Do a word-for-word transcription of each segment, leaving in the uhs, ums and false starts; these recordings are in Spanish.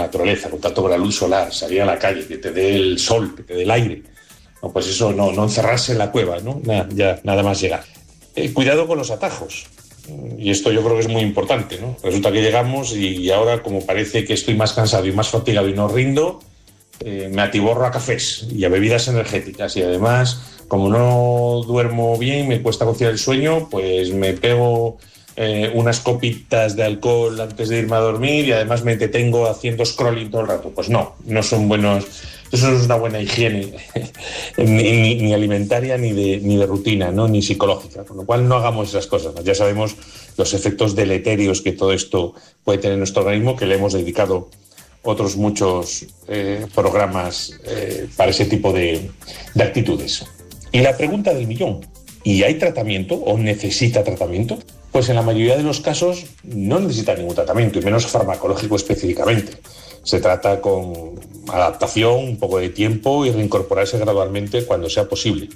naturaleza, contacto con la luz solar, salir a la calle, que te dé el sol, que te dé el aire. No, pues eso, no, no encerrarse en la cueva, ¿no? Nada, ya, nada más llegar. Eh, cuidado con los atajos. Y esto yo creo que es muy importante, ¿no? Resulta que llegamos y ahora, como parece que estoy más cansado y más fatigado y no rindo, eh, me atiborro a cafés y a bebidas energéticas. Y además, como no duermo bien, me cuesta conciliar el sueño, pues me pego eh, unas copitas de alcohol antes de irme a dormir y además me detengo haciendo scrolling todo el rato. Pues no, no son buenos... Eso no es una buena higiene, ni, ni, ni alimentaria, ni de, ni de rutina, ¿no? Ni psicológica. Con lo cual no hagamos esas cosas. Ya sabemos los efectos deleterios que todo esto puede tener en nuestro organismo, que le hemos dedicado otros muchos eh, programas eh, para ese tipo de, de actitudes. Y la pregunta del millón, ¿y hay tratamiento o necesita tratamiento? Pues en la mayoría de los casos no necesita ningún tratamiento, y menos farmacológico específicamente. Se trata con adaptación, un poco de tiempo y reincorporarse gradualmente cuando sea posible.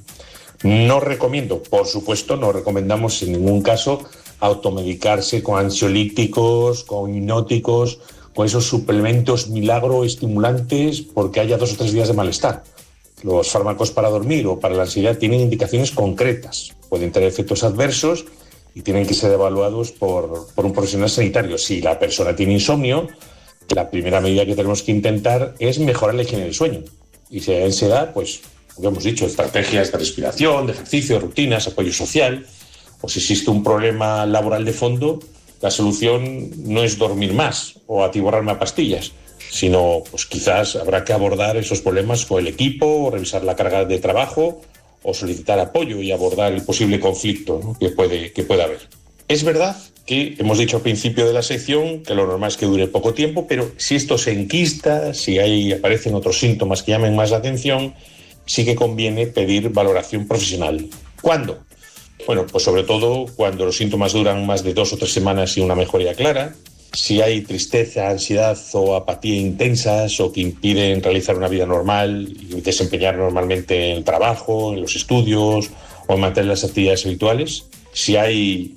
No recomiendo, por supuesto, no recomendamos en ningún caso automedicarse con ansiolíticos, con hipnóticos, con esos suplementos milagro estimulantes porque haya dos o tres días de malestar. Los fármacos para dormir o para la ansiedad tienen indicaciones concretas, pueden tener efectos adversos y tienen que ser evaluados por, por un profesional sanitario. Si la persona tiene insomnio, la primera medida que tenemos que intentar es mejorar la higiene del sueño. Y si hay ansiedad, pues, como hemos dicho, estrategias de respiración, de ejercicio, rutinas, apoyo social. O si existe un problema laboral de fondo, la solución no es dormir más o atiborrarme a pastillas, sino pues quizás habrá que abordar esos problemas con el equipo, o revisar la carga de trabajo, o solicitar apoyo y abordar el posible conflicto, ¿no? que puede, que pueda haber. Es verdad que hemos dicho al principio de la sección que lo normal es que dure poco tiempo, pero si esto se enquista, si hay, aparecen otros síntomas que llamen más la atención, sí que conviene pedir valoración profesional. ¿Cuándo? Bueno, pues sobre todo cuando los síntomas duran más de dos o tres semanas y una mejoría clara, si hay tristeza, ansiedad o apatía intensas o que impiden realizar una vida normal y desempeñar normalmente en el trabajo, en los estudios o en mantener las actividades habituales, si hay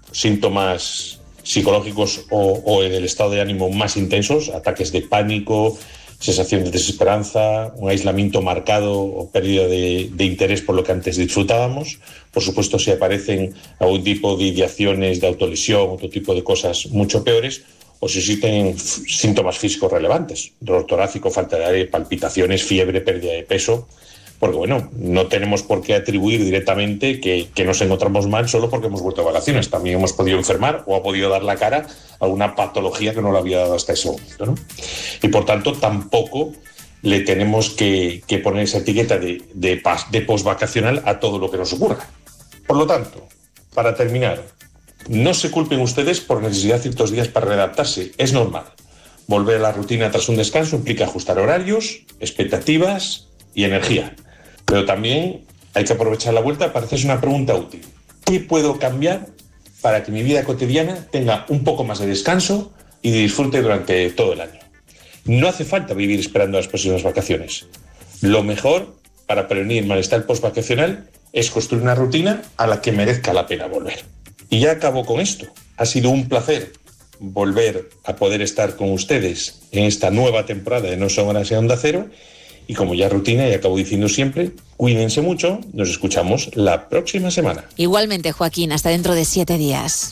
síntomas psicológicos o, o del estado de ánimo más intensos, ataques de pánico, sensación de desesperanza, un aislamiento marcado o pérdida de, de interés por lo que antes disfrutábamos. Por supuesto, si aparecen algún tipo de ideaciones de autolesión, otro tipo de cosas mucho peores, o si existen f- síntomas físicos relevantes, dolor torácico, falta de aire, palpitaciones, fiebre, pérdida de peso. Porque, bueno, no tenemos por qué atribuir directamente que, que nos encontramos mal solo porque hemos vuelto de vacaciones. También hemos podido enfermar o ha podido dar la cara a una patología que no lo había dado hasta ese momento, ¿no? Y, por tanto, tampoco le tenemos que, que poner esa etiqueta de, de, de post-vacacional a todo lo que nos ocurra. Por lo tanto, para terminar, no se culpen ustedes por necesidad de ciertos días para readaptarse. Es normal. Volver a la rutina tras un descanso implica ajustar horarios, expectativas y energía. Pero también hay que aprovechar la vuelta para hacerse una pregunta útil. ¿Qué puedo cambiar para que mi vida cotidiana tenga un poco más de descanso y de disfrute durante todo el año? No hace falta vivir esperando las próximas vacaciones. Lo mejor para prevenir el malestar postvacacional es construir una rutina a la que merezca la pena volver. Y ya acabo con esto. Ha sido un placer volver a poder estar con ustedes en esta nueva temporada de No Son Horas en Onda Cero. Y como ya rutina y acabo diciendo siempre, cuídense mucho, nos escuchamos la próxima semana. Igualmente, Joaquín, hasta dentro de siete días.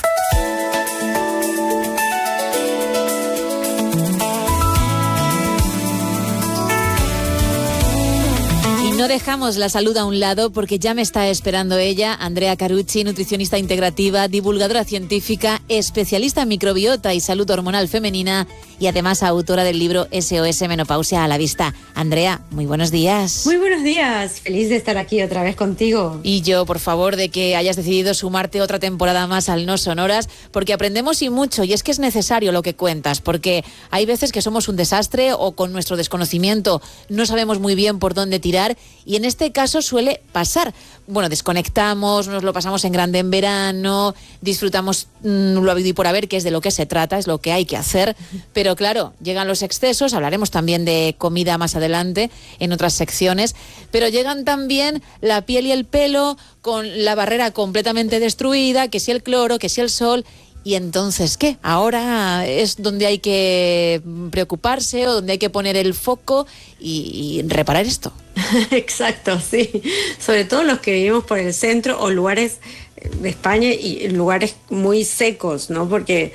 No dejamos la salud a un lado porque ya me está esperando ella, Andrea Carucci, nutricionista integrativa, divulgadora científica, especialista en microbiota y salud hormonal femenina y además autora del libro S O S Menopausia a la Vista. Andrea, muy buenos días. Muy buenos días, feliz de estar aquí otra vez contigo. Y yo, por favor, de que hayas decidido sumarte otra temporada más al No Son Horas, porque aprendemos y mucho, y es que es necesario lo que cuentas, porque hay veces que somos un desastre o con nuestro desconocimiento no sabemos muy bien por dónde tirar. Y en este caso suele pasar. Bueno, desconectamos, nos lo pasamos en grande en verano, disfrutamos mmm, lo habido y por haber, que es de lo que se trata, es lo que hay que hacer. Pero claro, llegan los excesos, hablaremos también de comida más adelante en otras secciones, pero llegan también la piel y el pelo con la barrera completamente destruida, que si el cloro, que si el sol. ¿Y entonces qué? Ahora es donde hay que preocuparse o donde hay que poner el foco y, y reparar esto. Exacto, sí. Sobre todo los que vivimos por el centro o lugares de España y lugares muy secos, ¿no? Porque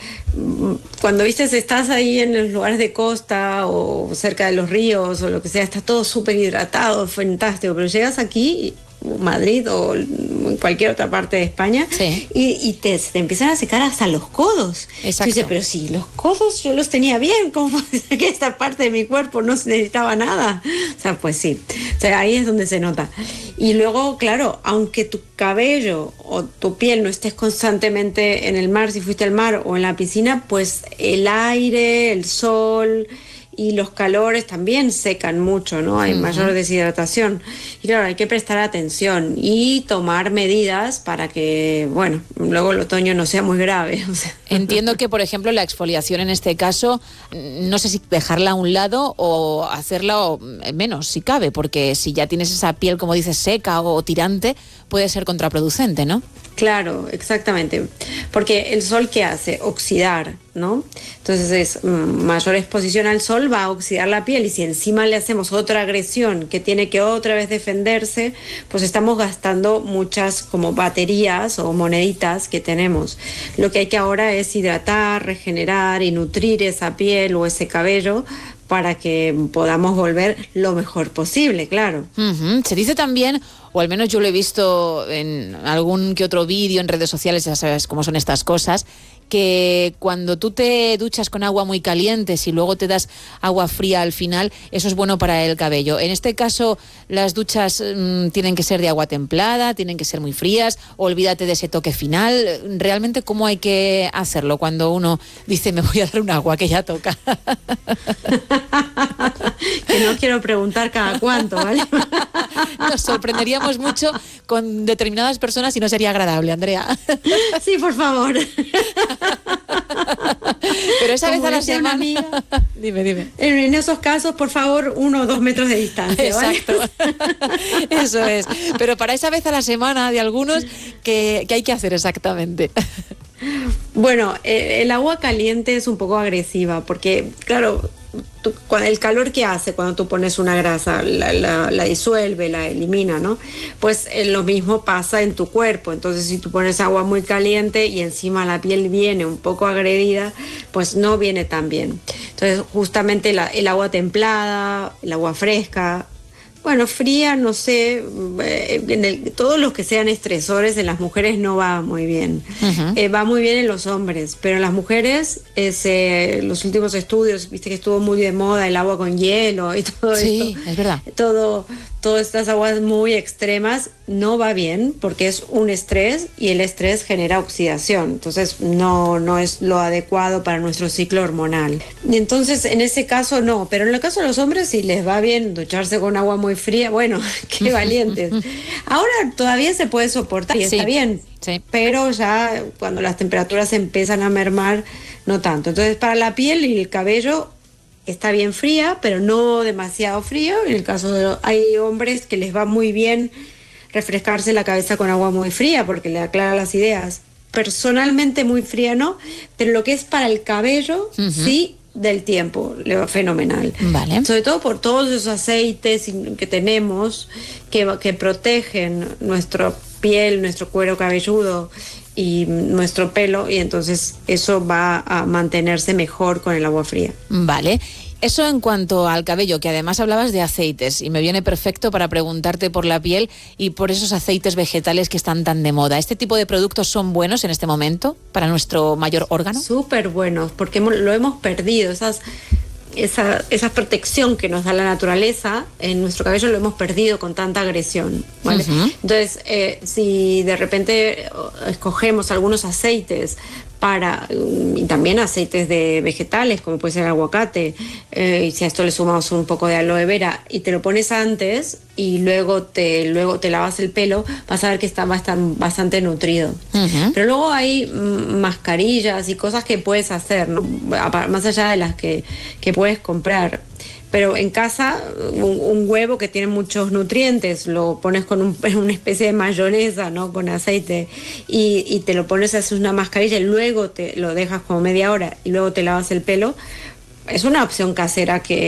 cuando viste estás ahí en los lugares de costa o cerca de los ríos o lo que sea, está todo súper hidratado, fantástico, pero llegas aquí, Madrid o en cualquier otra parte de España, sí. y, y te, te empiezan a secar hasta los codos. Exacto. Dices, pero si los codos yo los tenía bien, ¿cómo que esta parte de mi cuerpo no se necesitaba nada? O sea, pues sí, o sea, ahí es donde se nota. Y luego, claro, aunque tu cabello o tu piel no estés constantemente en el mar, si fuiste al mar o en la piscina, pues el aire, el sol y los calores también secan mucho, ¿no? Hay uh-huh. mayor deshidratación. Y claro, hay que prestar atención y tomar medidas para que, bueno, luego el otoño no sea muy grave. O sea. Entiendo que, por ejemplo, la exfoliación en este caso, no sé si dejarla a un lado o hacerla menos, si cabe, porque si ya tienes esa piel, como dices, seca o tirante, puede ser contraproducente, ¿no? Claro, exactamente. Porque el sol, ¿qué hace? Oxidar, ¿no? Entonces, es, mayor exposición al sol va a oxidar la piel, y si encima le hacemos otra agresión que tiene que otra vez defenderse, pues estamos gastando muchas como baterías o moneditas que tenemos. Lo que hay que ahora es hidratar, regenerar y nutrir esa piel o ese cabello para que podamos volver lo mejor posible, claro. Uh-huh. Se dice también, o al menos yo lo he visto en algún que otro vídeo en redes sociales, ya sabes cómo son estas cosas, que cuando tú te duchas con agua muy caliente, si luego te das agua fría al final, eso es bueno para el cabello. En este caso, las duchas mmm, tienen que ser de agua templada, tienen que ser muy frías, olvídate de ese toque final. Realmente, ¿cómo hay que hacerlo cuando uno dice, me voy a dar un agua que ya toca? Que no quiero preguntar cada cuánto, ¿vale? Nos sorprenderíamos mucho con determinadas personas y no sería agradable, Andrea. Sí, por favor. Pero esa Como vez a la decía semana... una amiga, dime, dime. En, en esos casos, por favor, uno o dos metros de distancia, ¿vale? Exacto. Eso es. Pero para esa vez a la semana de algunos, ¿qué, qué hay que hacer exactamente? Bueno, eh, el agua caliente es un poco agresiva porque, claro, tú, el calor que hace cuando tú pones una grasa, la, la, la disuelve, la elimina, ¿no? Pues eh, lo mismo pasa en tu cuerpo. Entonces, si tú pones agua muy caliente y encima la piel viene un poco agredida, pues no viene tan bien. Entonces, justamente la, el agua templada, el agua fresca, bueno, fría, no sé, eh, en el, todos los que sean estresores en las mujeres no va muy bien. Uh-huh. Eh, va muy bien en los hombres, pero en las mujeres, es, eh, los últimos estudios, viste que estuvo muy de moda el agua con hielo y todo esto. Sí, es verdad. Todo, todas estas aguas muy extremas no va bien porque es un estrés y el estrés genera oxidación. Entonces no, no es lo adecuado para nuestro ciclo hormonal. Y entonces en ese caso no, pero en el caso de los hombres si les va bien ducharse con agua muy fría, bueno, qué valientes. Ahora todavía se puede soportar y sí, está bien, sí. Pero ya cuando las temperaturas empiezan a mermar, no tanto. Entonces para la piel y el cabello está bien fría, pero no demasiado frío. En el caso de hay hombres que les va muy bien refrescarse la cabeza con agua muy fría porque le aclara las ideas. Personalmente muy fría no, pero lo que es para el cabello, uh-huh. sí, del tiempo, le va fenomenal. Vale. Sobre todo por todos esos aceites que tenemos que, que protegen nuestra piel, nuestro cuero cabelludo y nuestro pelo, y entonces eso va a mantenerse mejor con el agua fría. Vale. Eso en cuanto al cabello, que además hablabas de aceites y me viene perfecto para preguntarte por la piel y por esos aceites vegetales que están tan de moda. ¿Este tipo de productos son buenos en este momento para nuestro mayor órgano? Súper buenos, porque hemos, lo hemos perdido, esas... Esa, esa protección que nos da la naturaleza en nuestro cabello lo hemos perdido con tanta agresión, ¿vale? Uh-huh. Entonces, eh, si de repente escogemos algunos aceites para, y también aceites de vegetales, como puede ser el aguacate, eh, y si a esto le sumamos un poco de aloe vera y te lo pones antes y luego te, luego te lavas el pelo, vas a ver que está bastante, bastante nutrido. Uh-huh. Pero luego hay mm, mascarillas y cosas que puedes hacer, ¿no? Más allá de las que, que puedes comprar. Pero en casa, un, un huevo que tiene muchos nutrientes, lo pones con un, una especie de mayonesa, ¿no? Con aceite, y, y te lo pones, haces una mascarilla y luego te lo dejas como media hora y luego te lavas el pelo. Es una opción casera que